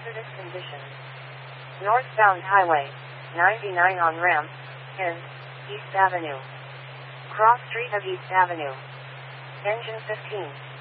Hazardous conditions. Northbound Highway 99 on ramp, and East Avenue. Cross Street of East Avenue. Engine 15.